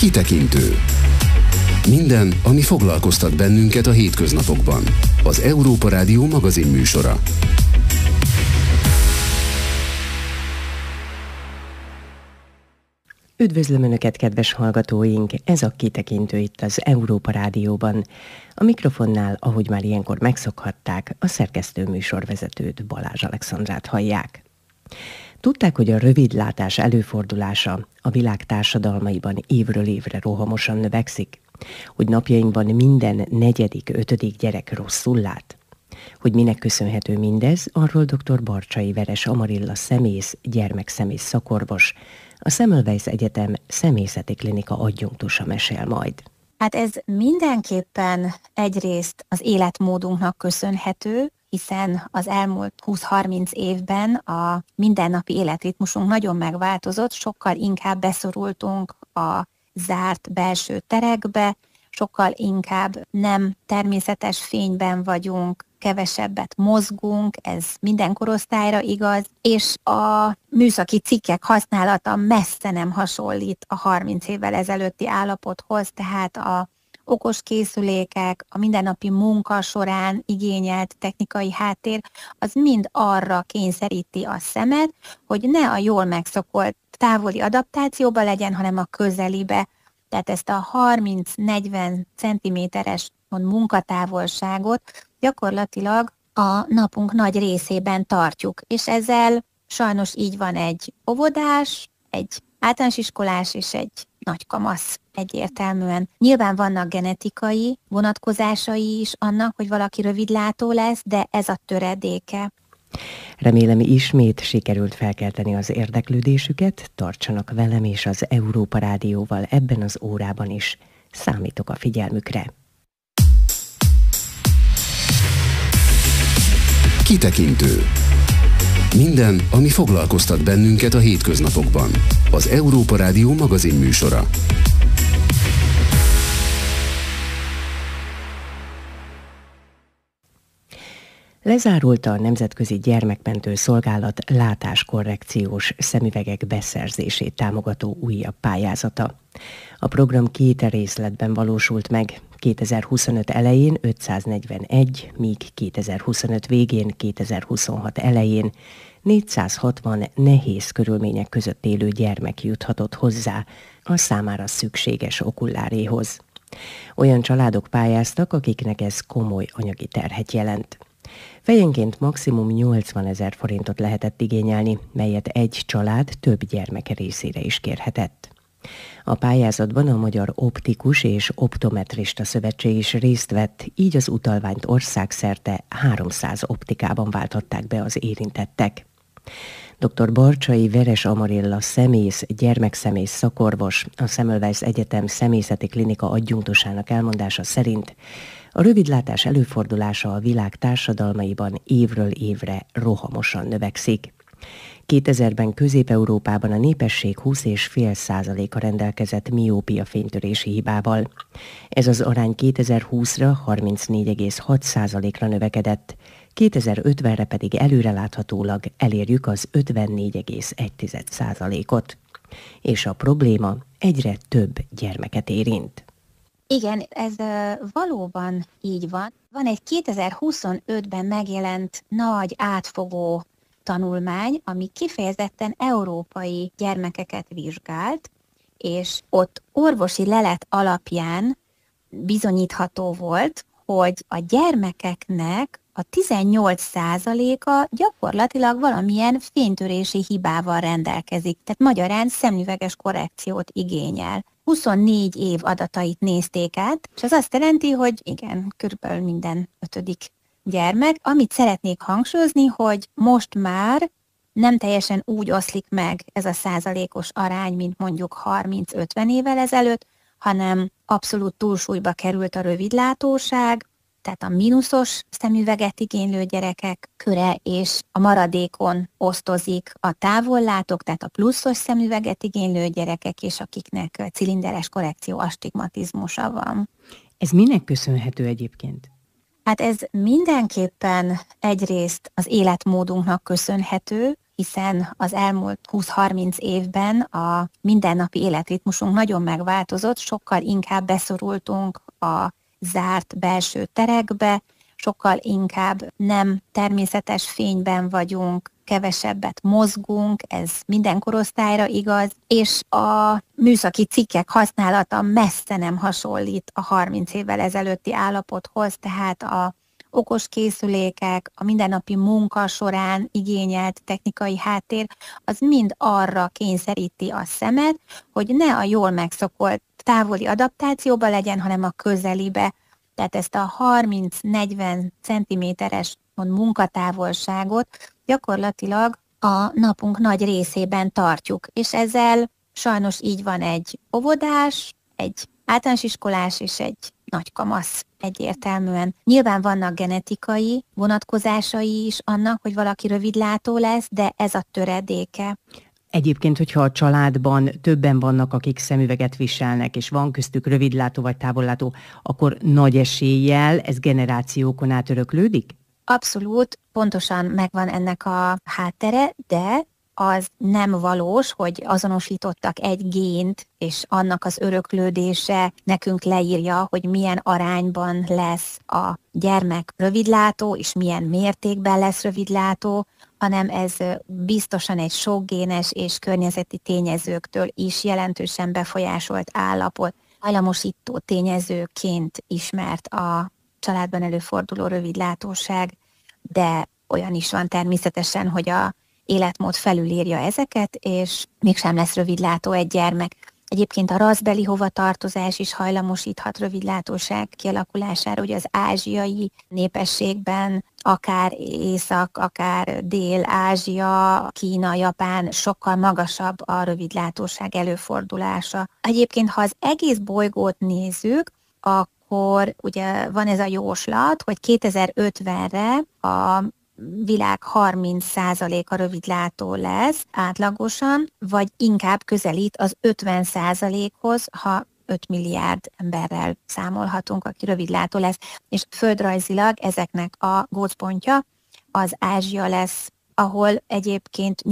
Kitekintő. Minden, ami foglalkoztat bennünket a hétköznapokban. Az Európa Rádió magazin műsora. Üdvözlöm Önöket, kedves hallgatóink! Ez a Kitekintő itt az Európa Rádióban. A mikrofonnál, ahogy már ilyenkor megszokhatták, a szerkesztő műsorvezetőt, Balázs Alexandrát hallják. Tudták, hogy a rövidlátás előfordulása a világ társadalmaiban évről évre rohamosan növekszik? Hogy napjainkban minden negyedik, ötödik gyerek rosszul lát? Hogy minek köszönhető mindez, arról dr. Barcsay Veres Amarilla szemész, gyermekszemész szakorvos, a Semmelweis Egyetem szemészeti klinika adjunktusa mesél majd. Hát ez mindenképpen egyrészt az életmódunknak köszönhető, hiszen az elmúlt 20-30 évben a mindennapi életritmusunk nagyon megváltozott, sokkal inkább beszorultunk a zárt belső terekbe, sokkal inkább nem természetes fényben vagyunk, kevesebbet mozgunk, ez minden korosztályra igaz, és a műszaki cikkek használata messze nem hasonlít a 30 évvel ezelőtti állapothoz, tehát a okos készülékek, a mindennapi munka során igényelt technikai háttér, az mind arra kényszeríti a szemet, hogy ne a jól megszokott távoli adaptációba legyen, hanem a közelibe. Tehát ezt a 30-40 centiméteres munkatávolságot gyakorlatilag a napunk nagy részében tartjuk. És ezzel sajnos így van egy óvodás, egy általános iskolás és egy nagykamasz egyértelműen. Nyilván vannak genetikai vonatkozásai is annak, hogy valaki rövidlátó lesz, de ez a töredéke. Remélem, ismét sikerült felkelteni az érdeklődésüket, tartsanak velem és az Európa Rádióval ebben az órában is. Számítok a figyelmükre. Kitekintő. Minden, ami foglalkoztat bennünket a hétköznapokban. Az Európa Rádió magazin műsora. Lezárult a Nemzetközi Gyermekmentő Szolgálat látáskorrekciós szemüvegek beszerzését támogató újabb pályázata. A program 2 részletben valósult meg, 2025 elején 541, míg 2025 végén, 2026 elején 460 nehéz körülmények között élő gyermek juthatott hozzá a számára szükséges okuláréhoz. Olyan családok pályáztak, akiknek ez komoly anyagi terhet jelent. Fejenként maximum 80 000 forintot lehetett igényelni, melyet egy család több gyermeke részére is kérhetett. A pályázatban a Magyar Optikus és Optometrista Szövetség is részt vett, így az utalványt országszerte 300 optikában váltották be az érintettek. Dr. Barcsay Veres Amarilla szemész, gyermekszemész szakorvos, a Semmelweis Egyetem szemészeti klinika adjunktusának elmondása szerint a rövidlátás előfordulása a világ társadalmaiban évről évre rohamosan növekszik. 2000-ben Közép-Európában a népesség 20,5%-a rendelkezett miópia fénytörési hibával. Ez az arány 2020-ra 34,6%-ra növekedett, 2050-re pedig előreláthatólag elérjük az 54,1%-ot. És a probléma egyre több gyermeket érint. Igen, ez valóban így van. Van egy 2025-ben megjelent nagy átfogó tanulmány, ami kifejezetten európai gyermekeket vizsgált, és ott orvosi lelet alapján bizonyítható volt, hogy a gyermekeknek a 18%-a gyakorlatilag valamilyen fénytörési hibával rendelkezik, tehát magyarán szemüveges korrekciót igényel. 24 év adatait nézték át, és az azt jelenti, hogy igen, körülbelül minden 5. gyermek. Amit szeretnék hangsúlyozni, hogy most már nem teljesen úgy oszlik meg ez a százalékos arány, mint mondjuk 30-50 évvel ezelőtt, hanem abszolút túlsúlyba került a rövidlátóság, tehát a mínuszos szemüveget igénylő gyerekek köre, és a maradékon osztozik a távollátók, tehát a pluszos szemüveget igénylő gyerekek, és akiknek cilinderes korrekció astigmatizmusa van. Ez minek köszönhető egyébként? Hát ez mindenképpen egyrészt az életmódunknak köszönhető, hiszen az elmúlt 20-30 évben a mindennapi életritmusunk nagyon megváltozott, sokkal inkább beszorultunk a zárt belső terekbe, sokkal inkább nem természetes fényben vagyunk, kevesebbet mozgunk, ez minden korosztályra igaz, és a műszaki cikkek használata messze nem hasonlít a 30 évvel ezelőtti állapothoz, tehát a okos készülékek, a mindennapi munka során igényelt technikai háttér, az mind arra kényszeríti a szemet, hogy ne a jól megszokott távoli adaptációba legyen, hanem a közelibe. Tehát ezt a 30-40 centiméteres munkatávolságot gyakorlatilag a napunk nagy részében tartjuk. És ezzel sajnos így van egy óvodás, egy általános iskolás és egy nagykamasz egyértelműen. Nyilván vannak genetikai vonatkozásai is annak, hogy valaki rövidlátó lesz, de ez a töredéke. Egyébként, hogyha a családban többen vannak, akik szemüveget viselnek, és van köztük rövidlátó vagy távollátó, akkor nagy eséllyel ez generációkon át öröklődik? Abszolút, pontosan megvan ennek a háttere, de az nem valós, hogy azonosítottak egy gént, és annak az öröklődése nekünk leírja, hogy milyen arányban lesz a gyermek rövidlátó, és milyen mértékben lesz rövidlátó, hanem ez biztosan egy sokgénes és környezeti tényezőktől is jelentősen befolyásolt állapot. Hajlamosító tényezőként ismert a családban előforduló rövidlátóság, de olyan is van természetesen, hogy a életmód felülírja ezeket, és mégsem lesz rövidlátó egy gyermek. Egyébként a raszbeli hovatartozás is hajlamosíthat rövidlátóság kialakulására, ugye az ázsiai népességben, akár Észak, akár Dél-Ázsia, Kína, Japán sokkal magasabb a rövidlátóság előfordulása. Egyébként, ha az egész bolygót nézzük, akkor ugye van ez a jóslat, hogy 2050-re a világ 30%-a rövidlátó lesz átlagosan, vagy inkább közelít az 50%-hoz, ha 5 milliárd emberrel számolhatunk, aki rövidlátó lesz. És földrajzilag ezeknek a gócpontja az Ázsia lesz, ahol egyébként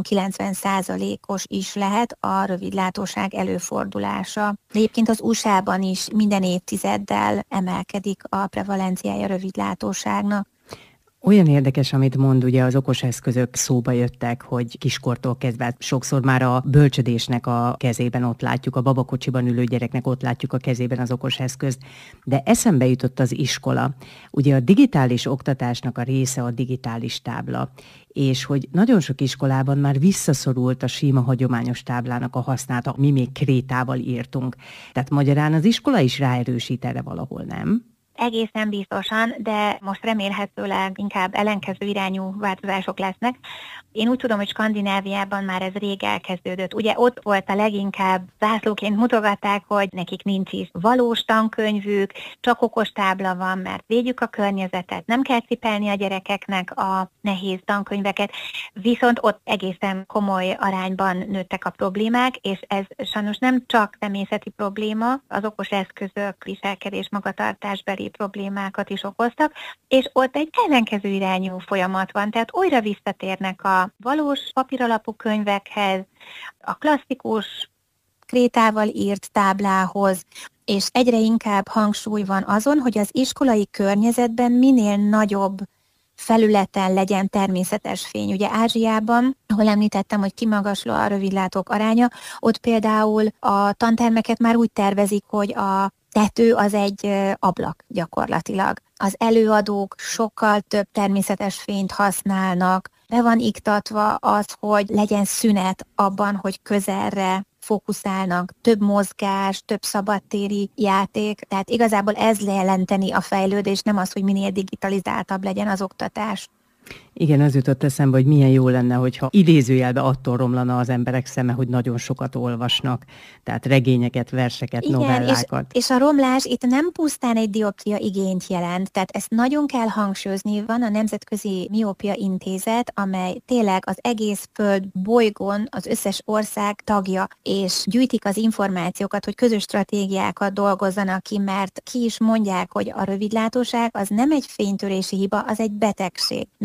80-90%-os is lehet a rövidlátóság előfordulása. Egyébként az USA-ban is minden évtizeddel emelkedik a prevalenciája rövidlátóságnak. Olyan érdekes, amit mond, ugye az okos eszközök szóba jöttek, hogy kiskortól kezdve sokszor már a bölcsödésnek a kezében ott látjuk, a babakocsiban ülő gyereknek ott látjuk a kezében az okos eszközt, de eszembe jutott az iskola. Ugye a digitális oktatásnak a része a digitális tábla, és hogy nagyon sok iskolában már visszaszorult a sima hagyományos táblának a használata, mi még krétával írtunk. Tehát magyarán az iskola is ráerősít erre valahol, nem? Egészen biztosan, de most remélhetőleg inkább ellenkező irányú változások lesznek. Én úgy tudom, hogy Skandináviában már ez rég elkezdődött. Ugye ott volt a leginkább zászlóként mutogatták, hogy nekik nincs is valós tankönyvük, csak okostábla van, mert védjük a környezetet, nem kell cipelni a gyerekeknek a nehéz tankönyveket, viszont ott egészen komoly arányban nőttek a problémák, és ez sajnos nem csak természeti probléma, az okos eszközök, viselkedés, magatartásbeli problémákat is okoztak, és ott egy ellenkező irányú folyamat van, tehát újra visszatérnek a valós papíralapú könyvekhez, a klasszikus krétával írt táblához, és egyre inkább hangsúly van azon, hogy az iskolai környezetben minél nagyobb felületen legyen természetes fény. Ugye Ázsiában, ahol említettem, hogy kimagasló a rövidlátók aránya, ott például a tantermeket már úgy tervezik, hogy a tető az egy ablak gyakorlatilag. Az előadók sokkal több természetes fényt használnak, be van iktatva az, hogy legyen szünet abban, hogy közelre fókuszálnak, több mozgás, több szabadtéri játék, tehát igazából ez jelenteni a fejlődés, nem az, hogy minél digitalizáltabb legyen az oktatás. Igen, az jutott eszembe, hogy milyen jó lenne, hogyha idézőjelben attól romlana az emberek szeme, hogy nagyon sokat olvasnak, tehát regényeket, verseket, igen, novellákat. És a romlás itt nem pusztán egy dioptria igényt jelent, tehát ezt nagyon kell hangsúlyozni. Van a Nemzetközi Miópia Intézet, amely tényleg az egész föld bolygón az összes ország tagja, és gyűjtik az információkat, hogy közös stratégiákat dolgozzanak ki, mert ki is mondják, hogy a rövidlátóság az nem egy fénytörési hiba, az egy betegség. Méghozzá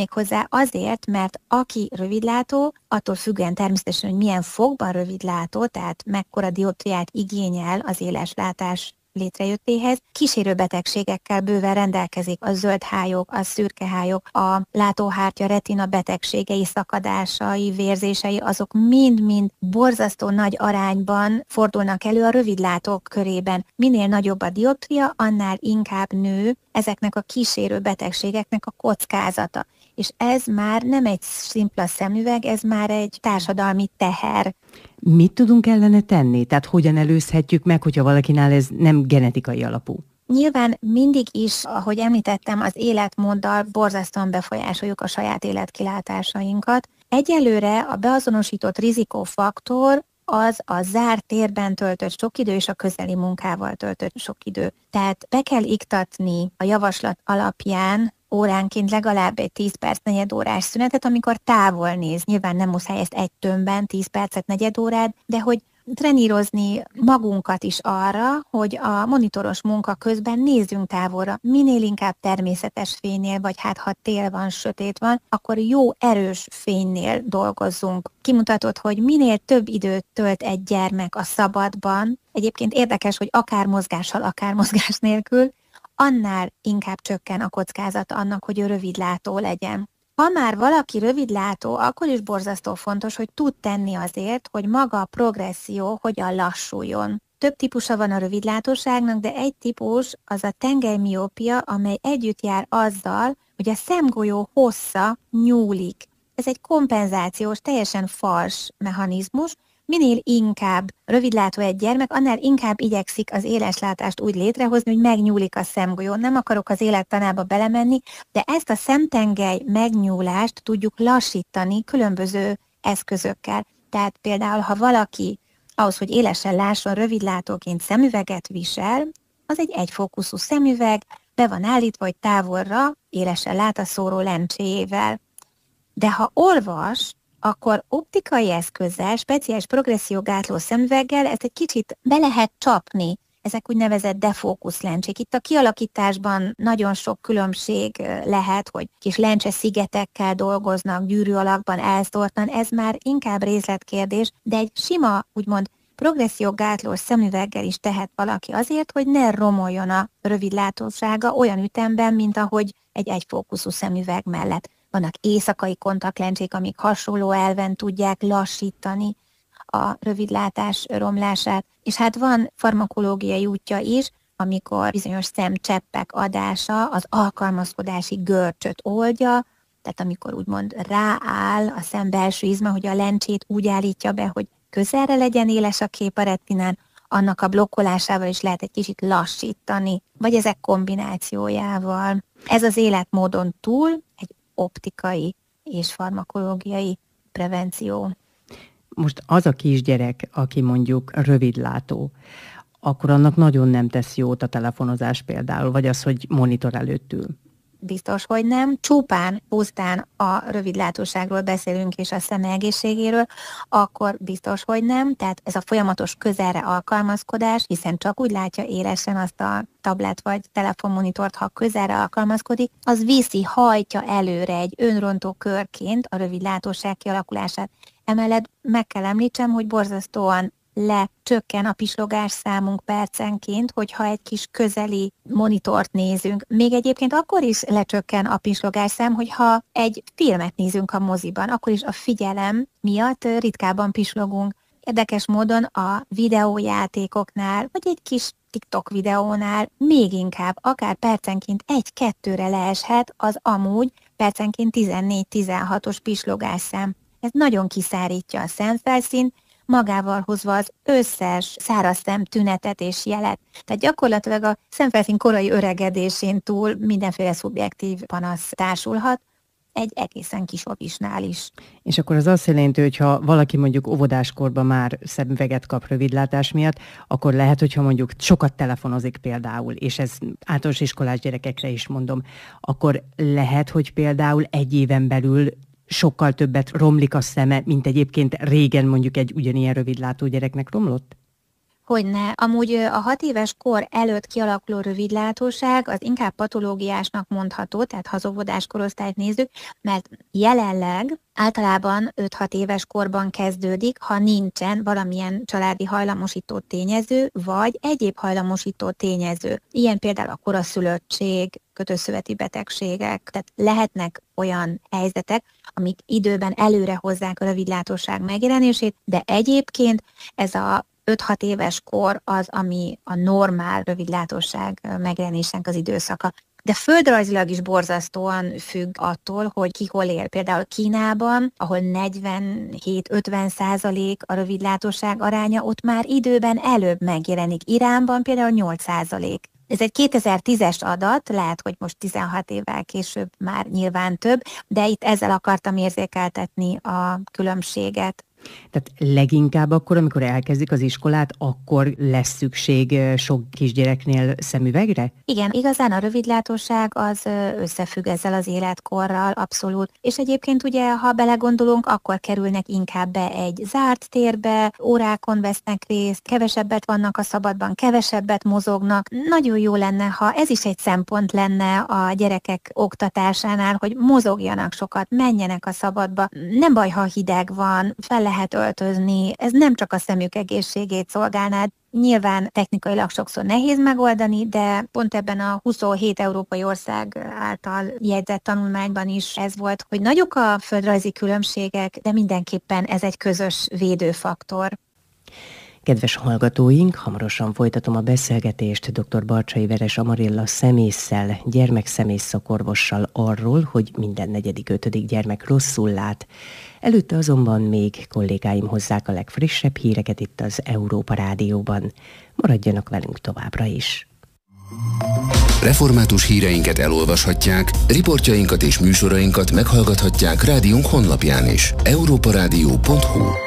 De azért, mert aki rövidlátó, attól függően természetesen, hogy milyen fokban rövidlátó, tehát mekkora dioptriát igényel az éleslátás létrejöttéhez, kísérő betegségekkel bőven rendelkezik, a zöldhályok, a szürkehályok, a látóhártya retina betegségei, szakadásai, vérzései, azok mind-mind borzasztó nagy arányban fordulnak elő a rövidlátók körében. Minél nagyobb a dioptria, annál inkább nő ezeknek a kísérő betegségeknek a kockázata. És ez már nem egy szimpla szemüveg, ez már egy társadalmi teher. Mit tudunk ellene tenni? Tehát hogyan előzhetjük meg, hogyha valakinál ez nem genetikai alapú? Nyilván mindig is, ahogy említettem, az életmóddal borzasztóan befolyásoljuk a saját életkilátásainkat. Egyelőre a beazonosított rizikófaktor az a zárt térben töltött sok idő és a közeli munkával töltött sok idő. Tehát be kell iktatni a javaslat alapján óránként legalább egy 10 perc, negyedórás szünetet, amikor távol néz. Nyilván nem muszáj ezt egy tömbben, 10 percet, negyedórát, de hogy trenírozni magunkat is arra, hogy a monitoros munka közben nézzünk távolra, minél inkább természetes fénynél, vagy hát ha tél van, sötét van, akkor jó erős fénynél dolgozzunk. Kimutatott, hogy minél több időt tölt egy gyermek a szabadban, egyébként érdekes, hogy akár mozgással, akár mozgás nélkül, annál inkább csökken a kockázata annak, hogy ő rövidlátó legyen. Ha már valaki rövidlátó, akkor is borzasztó fontos, hogy tud tenni azért, hogy maga a progresszió hogyan lassuljon. Több típusa van a rövidlátóságnak, de egy típus az a tengelymiópia, amely együtt jár azzal, hogy a szemgolyó hossza nyúlik. Ez egy kompenzációs, teljesen fals mechanizmus. Minél inkább rövidlátó egy gyermek, annál inkább igyekszik az éleslátást úgy létrehozni, hogy megnyúlik a szemgolyó. Nem akarok az élettanába belemenni, de ezt a szemtengely megnyúlást tudjuk lassítani különböző eszközökkel. Tehát például, ha valaki ahhoz, hogy élesen lásson, rövidlátóként szemüveget visel, az egy egyfókuszú szemüveg, be van állítva, hogy távolra élesen lát a szóró lencséjével. De ha olvas, akkor optikai eszközzel, speciális progressziógátló szemüveggel ezt egy kicsit be lehet csapni. Ezek úgynevezett defókuszlencsék. Itt a kialakításban nagyon sok különbség lehet, hogy kis lencseszigetekkel dolgoznak, gyűrű alakban elszórtan, ez már inkább részletkérdés, de egy sima, úgymond progressziógátlós szemüveggel is tehet valaki azért, hogy ne romoljon a rövidlátósága olyan ütemben, mint ahogy egy egyfókuszú szemüveg mellett. Vannak éjszakai kontaktlencsék, amik hasonló elven tudják lassítani a rövidlátás romlását. És hát van farmakológiai útja is, amikor bizonyos szemcseppek adása az alkalmazkodási görcsöt oldja, tehát amikor úgymond rááll a szem belső izma, hogy a lencsét úgy állítja be, hogy közelre legyen éles a kép a retinán, annak a blokkolásával is lehet egy kicsit lassítani, vagy ezek kombinációjával. Ez az életmódon túl egy optikai és farmakológiai prevenció. Most az a kisgyerek, aki mondjuk rövidlátó, akkor annak nagyon nem tesz jót a telefonozás például, vagy az, hogy monitor előtt ül. Biztos, hogy nem. Csupán, pusztán a rövidlátóságról beszélünk és a szeme egészségéről, akkor biztos, hogy nem. Tehát ez a folyamatos közelre alkalmazkodás, hiszen csak úgy látja élesen azt a tablet vagy telefonmonitort, ha közelre alkalmazkodik, az viszi, hajtja előre egy önrontó körként a rövidlátóság kialakulását. Emellett meg kell említsem, hogy borzasztóan lecsökken a pislogás számunk percenként, hogyha egy kis közeli monitort nézünk. Még egyébként akkor is lecsökken a pislogás szám, hogyha egy filmet nézünk a moziban, akkor is a figyelem miatt ritkábban pislogunk. Érdekes módon a videójátékoknál, vagy egy kis TikTok videónál még inkább, akár percenként 1-2-re leeshet az amúgy percenként 14-16-os pislogásszám. Ez nagyon kiszárítja a szemfelszínt, magával hozva az összes száraz szem tünetet és jelet. Tehát gyakorlatilag a szemfelszín korai öregedésén túl mindenféle szubjektív panasz társulhat, egy egészen kis opisnál is. És akkor az azt jelenti, hogy ha valaki mondjuk óvodáskorban már szemüveget kap rövidlátás miatt, akkor lehet, hogyha mondjuk sokat telefonozik például, és ez általános iskolás gyerekekre is mondom, akkor lehet, hogy például egy éven belül sokkal többet romlik a szeme, mint egyébként régen mondjuk egy ugyanilyen rövidlátó gyereknek romlott? Hogyne. Amúgy a 6 éves kor előtt kialakuló rövidlátóság az inkább patológiásnak mondható, tehát ha az óvodás korosztályt nézzük, mert jelenleg általában 5-6 éves korban kezdődik, ha nincsen valamilyen családi hajlamosító tényező, vagy egyéb hajlamosító tényező. Ilyen például a koraszülöttség, kötőszöveti betegségek, tehát lehetnek olyan helyzetek, amik időben előre hozzák a rövidlátóság megjelenését, de egyébként ez a 5-6 éves kor az, ami a normál rövidlátóság megjelenésnek az időszaka. De földrajzilag is borzasztóan függ attól, hogy ki hol él. Például Kínában, ahol 47-50% a rövidlátóság aránya, ott már időben előbb megjelenik. Iránban például 8%. Ez egy 2010-es adat, lehet, hogy most 16 évvel később már nyilván több, de itt ezzel akartam érzékeltetni a különbséget. Tehát leginkább akkor, amikor elkezdik az iskolát, akkor lesz szükség sok kisgyereknél szemüvegre? Igen, igazán a rövidlátóság az összefügg ezzel az életkorral, abszolút. És egyébként ugye, ha belegondolunk, akkor kerülnek inkább be egy zárt térbe, órákon vesznek részt, kevesebbet vannak a szabadban, kevesebbet mozognak. Nagyon jó lenne, ha ez is egy szempont lenne a gyerekek oktatásánál, hogy mozogjanak sokat, menjenek a szabadba. Nem baj, ha hideg van, fel lehet öltözni, ez nem csak a szemük egészségét szolgálná. Nyilván technikailag sokszor nehéz megoldani, de pont ebben a 27 európai ország által jegyzett tanulmányban is ez volt, hogy nagyok a földrajzi különbségek, de mindenképpen ez egy közös védőfaktor. Kedves hallgatóink, hamarosan folytatom a beszélgetést dr. Barcsay Veres Amarilla szemésszel, gyermekszemész szakorvossal arról, hogy minden 4.-5. gyermek rosszul lát. Előtte azonban még kollégáim hozzák a legfrissebb híreket itt az Európa Rádióban. Maradjanak velünk továbbra is. Református híreinket elolvashatják, riportjainkat és műsorainkat meghallgathatják rádiónk honlapján is. europaradio.hu